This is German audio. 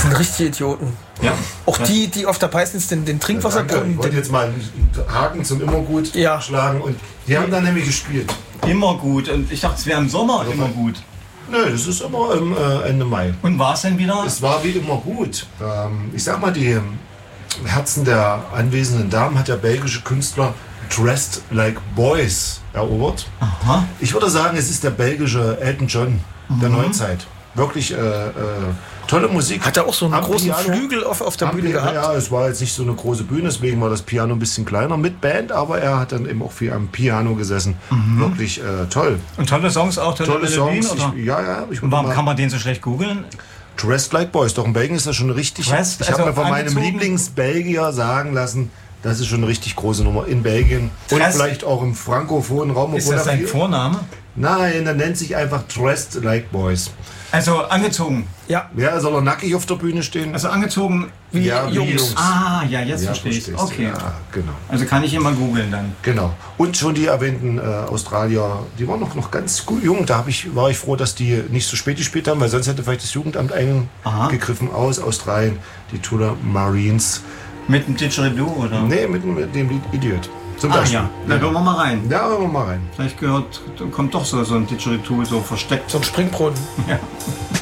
Das sind richtige Idioten. Ja. Auch die auf der Peisnitz den Trinkwasserbrunnen. Ich wollte jetzt mal einen Haken zum Immergut schlagen. Und die haben dann nämlich gespielt. Immer gut. Und ich dachte, es wäre im Sommer immer gut. Nö, das ist immer Ende Mai. Und war es denn wieder? Es war wie immer gut. Ich sag mal, die Herzen der anwesenden Damen hat der belgische Künstler Dressed Like Boys erobert. Aha. Ich würde sagen, es ist der belgische Elton John der Neuzeit. Wirklich tolle Musik. Hat er auch so einen Am großen Piano. Flügel auf der Bühne gehabt? Ja, es war jetzt nicht so eine große Bühne, deswegen war das Piano ein bisschen kleiner mit Band, aber er hat dann eben auch viel am Piano gesessen. Wirklich toll. Und tolle Songs auch, Tolle Songs. Oder? Ich Und warum kann man den so schlecht googeln? Dressed Like Boys. Doch in Belgien ist das schon richtig. Dressed, Ich habe also mir von meinem angezogen? Lieblingsbelgier sagen lassen, das ist schon eine richtig große Nummer in Belgien. Und Dressed? vielleicht auch im frankophonen Raum. Ist obwohl das er sein viel- Vorname? Nein, er nennt sich einfach Dressed Like Boys. Also angezogen. Ja, Ja, soll er nackig auf der Bühne stehen? Also angezogen. wie Ja, wie Jungs. Jungs. Ah, ja, jetzt Ja, verstehe ich. verstehst du. Okay. Ja, genau. Also kann ich immer googeln dann. Genau. Und schon die erwähnten Australier, die waren noch ganz gut jung. Da war ich froh, dass die nicht so spät gespielt haben, weil sonst hätte vielleicht das Jugendamt eingegriffen aus Australien. Die Tudor Marines. Mit dem Didgeridoo, oder? Nee, mit dem Lied Idiot. Zum Ah Beispiel. ja, dann hören wir mal rein. Ja, hören wir mal rein. Vielleicht kommt doch so ein Didgeridoo so versteckt. So ein Springbrunnen. Ja.